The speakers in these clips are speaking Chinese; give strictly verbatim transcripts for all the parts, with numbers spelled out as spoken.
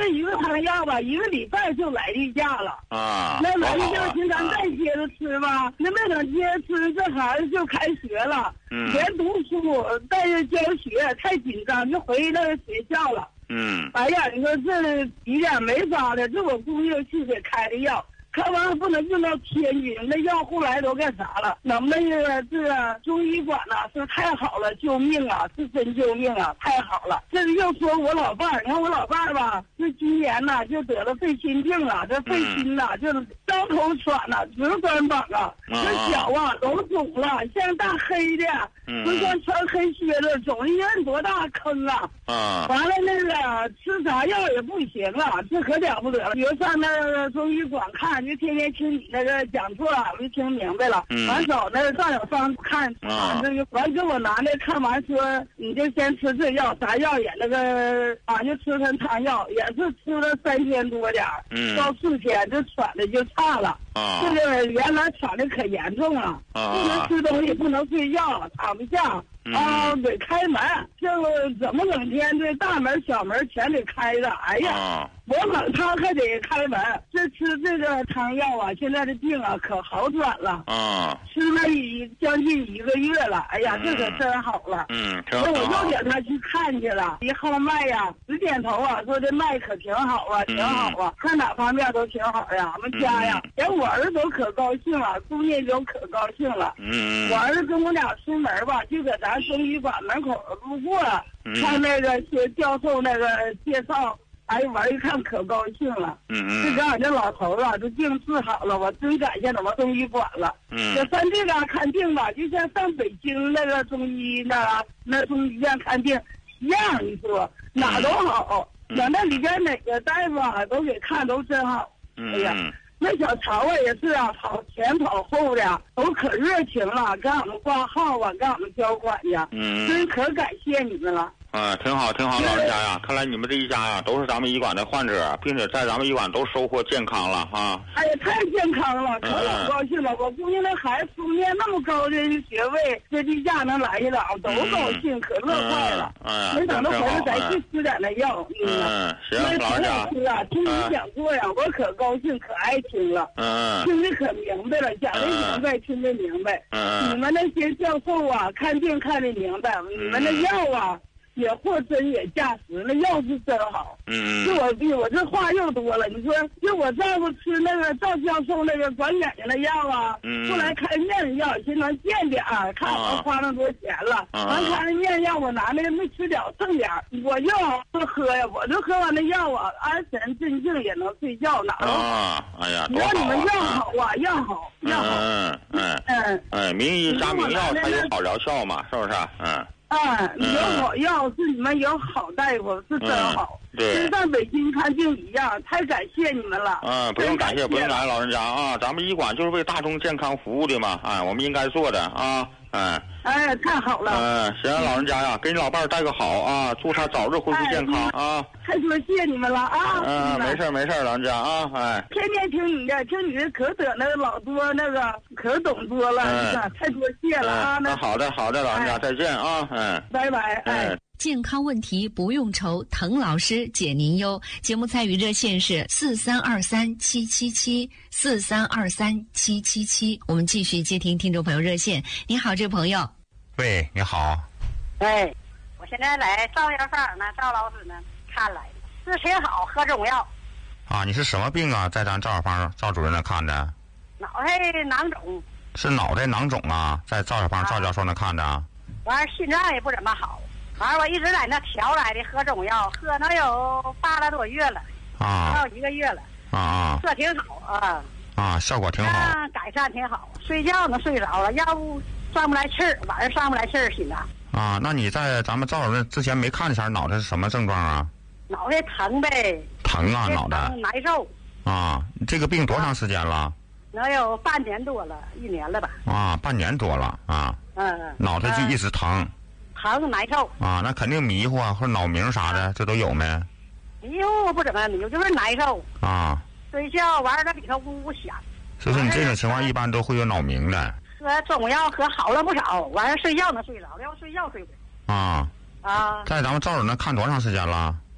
那一个汤药吧，一个礼拜就来例假了啊。 那来例假，寻咱再接着吃吧。那没等接着吃，这孩子就开学了， 嗯， 连读书带着教学，太紧张，就回那个学校了。 嗯， 哎呀，你说这几点没法的，这我姑娘去给开的药。开完了不能运到天津，那药后来都干啥了？能不能这个这个中医馆呐、啊，是太好了，救命啊！是真救命啊！太好了。这个又说我老伴儿，你看我老伴儿吧，这今年呐就得了肺心病了，这肺心呐、嗯、就是张口喘呐，直端膀啊，这脚啊都肿了，像大黑的，就像穿黑靴子，肿一人多大坑啊！ 啊， 完了那个吃啥药也不行啊，这可了不得了。比如上那个中医馆看。就天天听你那个讲座，我就听明白了。 嗯、 完找那个赵小芳看，啊，那个完给我拿来看完说，你就先吃这药，啥药也那个啊，就吃他汤药，也是吃了三天多点儿， 嗯， 到四天这喘的就差了。 啊， 这个原来喘的可严重了， 啊， 不能吃东西，不能睡觉，躺不下。 嗯、 啊，得开门，这个怎么整天这大门小门全得开着？哎呀， 啊、 我冷汤还得开门。这吃这个汤药啊，现在的病啊可好转了。 啊， 吃了一将近一个月了，哎呀，这可真好了。 嗯， 那我又给他去看去了，一号脉呀，直点头啊，说这脉可挺好啊，挺好啊，看哪方面都挺好呀。我们家呀，连我儿子都可高兴了，姑娘都可高兴了。 嗯， 我儿子跟我俩出门吧，就搁咱中医馆门口路过，看那个学教授那个介绍，哎，完一看可高兴了。 嗯嗯， 这给俺这老头啊，这病治好了，我真感谢我们中医馆了。 嗯， 这上这嘎看病吧，就像上北京那个中医那那中医院看病一样，你说哪都好，在、嗯、那里边哪个大夫啊都给看都真好。 嗯， 哎呀。那小曹啊也是啊，跑前跑后的，都可热情了，跟俺们挂号啊，跟俺们交管呀， 嗯， 真可感谢你们了。 啊，挺好，挺好，老人家呀，看来你们这一家呀都是咱们医馆的患者，并且在咱们医馆都收获健康了哈。 哎呀，太健康了，可老高兴了！嗯、我姑娘那孩子念那么高的学位，这例假能来一趟，都高兴，可乐坏了。 嗯， 没想到回来咱去吃点那药。 嗯，行，老人家。 吃啊，听你讲座呀，我可高兴，可爱听了。 嗯， 听得可明白了，讲的明白，听得明白。 嗯， 你们那些教授啊，看病看得明白，你们那药啊。也货真也价实，那药是真好。 嗯， 就我比我这话又多了。你说，就我丈夫吃那个赵教授那个管眼睛的药啊， 嗯， 后来开面药，寻能见点儿，看我花那么多钱了。完、啊、开了面药，我拿那个没吃了，剩点儿，我又不喝呀，我就喝完那药啊，安神镇静也能睡觉，哪都好。 啊，哎呀， 你说你们药好啊，药好，药好。 嗯嗯嗯嗯，名医加名药才有好疗效嘛，是不是？嗯。 啊，有好药是你们有好大夫，是真好， 嗯、对， 跟上北京看病一样，太感谢你们了。 嗯，不用感谢，不用感谢老人家啊，咱们医馆就是为大众健康服务的嘛，啊，我们应该做的啊，嗯。 哎，太好了。 嗯，行，老人家呀，给你老伴儿带个好啊，祝他早日恢复健康、哎、啊。 太多谢你们了啊！ 嗯，没事没事，老人家啊，哎。 天天听你的，听你的可得那个老多那个可懂多了， 嗯、 太多谢了啊！ 那好的好的，老人家、哎、再见啊，嗯， 拜拜，哎。 健康问题不用愁，滕老师解您忧。节目参与热线是四三二三七七七四三二三七七七。我们继续接听听众朋友热线。你好，这位朋友。 喂，你好。 哎，我现在来赵药房呢，赵老师呢看来治挺好，喝中药。 啊，你是什么病啊？在咱赵药房赵主任那看的？ 脑袋囊肿。 是脑袋囊肿啊，在赵药房、啊、赵教授那看的。 完了，心脏也不怎么好。完了，我一直在那调来的，喝中药，喝能有八个多月了， 啊， 到一个月了， 啊啊， 这挺好啊， 啊，效果挺好， 啊，改善挺好，睡觉能睡着了，要不上不来气儿，晚上上不来气儿，心脏。 啊，那你在咱们赵主任之前没看前，脑袋是什么症状啊？ 脑袋疼呗。 疼啊，脑袋。 难受。 啊，这个病多长时间了？啊、 能有半年多了，一年了吧？ 啊，半年多了啊。 嗯。 脑袋就一直疼。 疼难受啊，那肯定迷糊啊，或者脑鸣啥的，这都有没？ 迷糊不怎么迷糊，就是难受啊。 睡觉完了里头呜呜响。 就是你这种情况一般都会有脑鸣的。 喝中药喝好了不少，完了睡觉能睡着，要睡觉睡不着。 啊啊！ 在咱们赵主任那看多长时间了？ 喝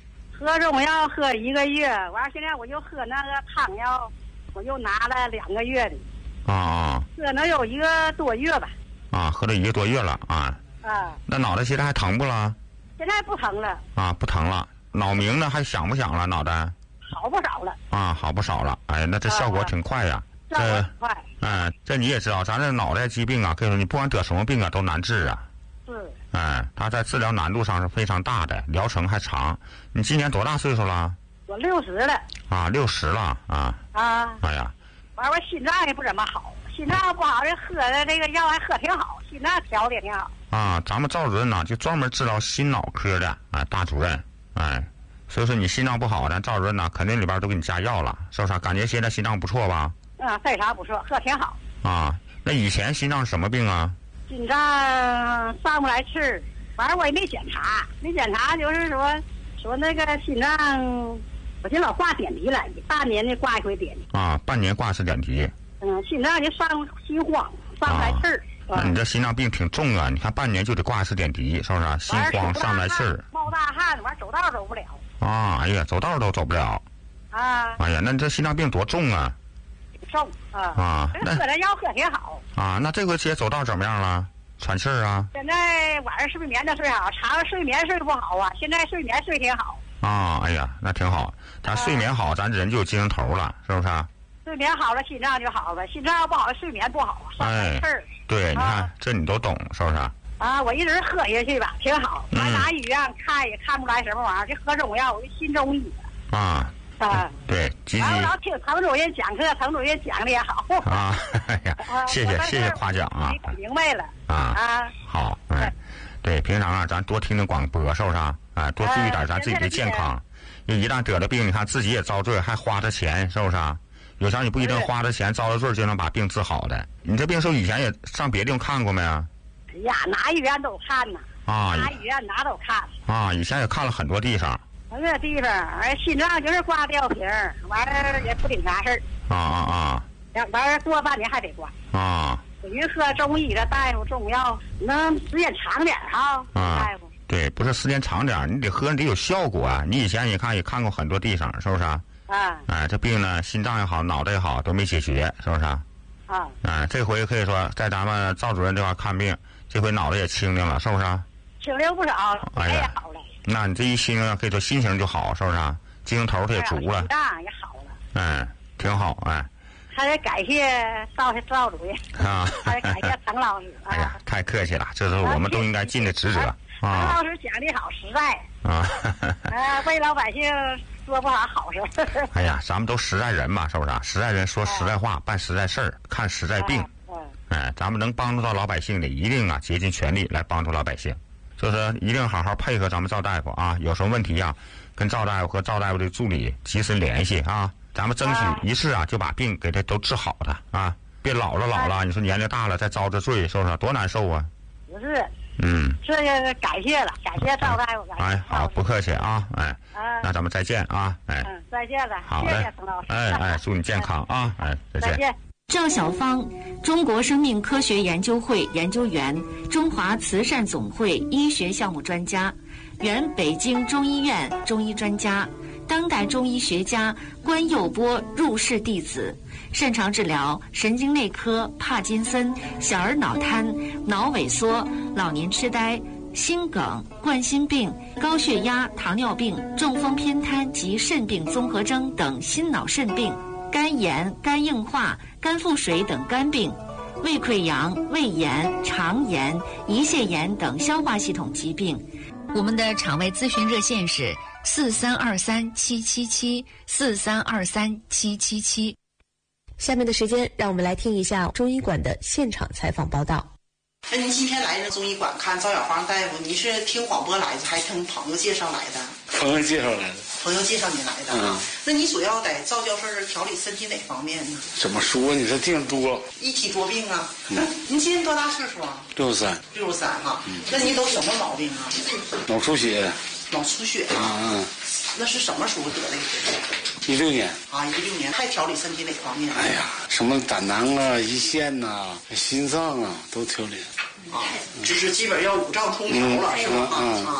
喝中药喝一个月，完现在我又喝那个汤药，我又拿了两个月的。 啊啊。 喝能有一个多月吧。 啊，喝了一个多月了啊。 啊。 那脑袋现在还疼不了？ 现在不疼了。 啊，不疼了。脑鸣呢？还响不响了？脑袋？ 好不少了。 啊，好不少了。哎，那这效果挺快呀。 效果挺快。 哎，这你也知道，咱这脑袋疾病啊，可以说你不管得什么病啊，都难治啊。 是。 哎，它在治疗难度上是非常大的，疗程还长。你今年多大岁数了？ 我六十了。 啊，六十了啊。 啊。 哎呀。 完我心脏也不怎么好，心脏不好，这喝的这个药还喝挺好，心脏调的也挺好。 啊，咱们赵主任呢，就专门治疗心脑科的，哎，大主任，哎，所以说你心脏不好，咱赵主任呢，肯定里边都给你加药了，是不是？感觉现在心脏不错吧？ 嗯，非常不错，喝挺好。 啊，那以前心脏什么病啊？ 心脏上不来气儿，反正我也没检查，没检查就是说说那个心脏，我就老挂点滴了，半年的挂一回点滴。 啊，半年挂一次点滴。 嗯，心脏就上心慌，上不来气儿。 啊、那你这心脏病挺重啊！你看半年就得挂一次点滴，是不是？心慌上不来气儿， 冒大汗，完走道走不了。 啊，哎呀，走道都走不了。 啊。 哎呀，那你这心脏病多重啊？ 重啊。 啊， 那喝的药喝挺好。 啊，那这回些走道怎么样了？喘气儿啊？ 现在晚上睡眠都睡好，常常睡眠睡不好啊。现在睡眠睡挺好。 啊，哎呀，那挺好。咱睡眠好，咱人就有精神头了，是不是？ 睡眠好了，心脏就好了；心脏不好了，睡眠不好，上不来气儿。 对，你看、 啊、 这你都懂，是不是？ 啊，我一直喝下去吧，挺好。来哪医院看也看不出来什么玩意儿，就喝中药，我就信中医。 啊。 啊。 对，积极。 我老听滕主任讲课，滕主任讲的也好。 啊，哎呀，谢谢谢谢夸奖啊。 明白了。 啊。 啊。 好，哎，对，平常啊，咱多听听广播，是不是？啊，多注意点咱自己的健康。因为一旦得了病，你看自己也遭罪，还花着钱，是不是？有时候你不一定花着钱遭了罪就能把病治好的。你这病是不是以前也上别地方看过没啊？ 哎呀，哪医院都看呢。 啊。 哪医院哪都看。 啊，以前也看了很多地方。 那个地方，哎，心脏就是挂吊瓶，完了也不顶啥事儿。 啊啊啊！ 完了过半年还得挂。 啊。 人喝中医的大夫中药，能时间长点哈。 啊。 大夫。 对，不是时间长点，你得喝，你得有效果啊！你以前你看也看过很多地方，是不是？ 啊。 哎，这病呢，心脏也好，脑袋也好，都没解决，是不是？ 啊。 哎，这回可以说在咱们赵主任这块看病，这回脑袋也清灵了，是不是？ 清灵不少， 哎呀， 也好了。 那你这一清灵，可以说心情就好，是不是？精神头它也足了。 心脏也好了。 哎，挺好，哎。 还得感谢赵赵主任啊， 还得感谢滕老师。 哎呀，太客气了，这是我们都应该尽的职责。 滕老师讲的好，实在。 啊。 啊，为老百姓说不啥好事。 哎呀，咱们都实在人嘛，是不是？实在人说实在话，办实在事儿，看实在病。哎，咱们能帮助到老百姓的，一定啊竭尽全力来帮助老百姓。就是一定好好配合咱们赵大夫啊，有什么问题啊，跟赵大夫和赵大夫的助理及时联系啊。咱们争取一次啊，就把病给他都治好的啊！别老了老了，你说年龄大了再遭这罪，是不是多难受啊？ 不是。 嗯。 这个感谢了，感谢赵大夫。 哎，好，不客气啊，哎。 啊。 那咱们再见啊，哎。 嗯，再见了。 好嘞。 谢谢滕老师。 哎哎，祝你健康啊，哎，再见。 再见。 赵小芳，中国生命科学研究会研究员，中华慈善总会医学项目专家，原北京中医院中医专家。当代中医学家关佑波入室弟子，擅长治疗神经内科、帕金森、小儿脑瘫、脑萎缩、老年痴呆、心梗、冠心病、高血压、糖尿病、中风偏瘫及肾病综合征等心脑肾病、肝炎、肝硬化、肝腹水等肝病、胃溃疡、胃炎、肠炎、胰腺炎等消化系统疾病。我们的场外咨询热线是四三二三七七七四三二三七七七。 下面的时间，让我们来听一下中医馆的现场采访报道。 那您今天来这中医馆看赵小芳大夫，您是听广播来的，还是听朋友介绍来的？ 朋友介绍来的。 朋友介绍你来的。嗯。那你主要在赵教授这调理身体哪方面呢？ 怎么说？你这病多。 一体多病啊。嗯。您今年多大岁数啊？ 六十三。 六十三哈。嗯。那您都什么毛病啊？ 脑出血。 脑出血啊。嗯。那是什么时候得的？ 一六年。 啊，一六年。还调理身体哪方面？ 哎呀，什么胆囊啊、胰腺呐、啊、心脏啊，都调理。 啊，就是基本要五脏通调了，是吧？啊啊。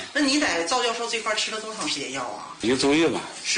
那你在赵教授这块吃了多长时间药啊？ 一个多月吧。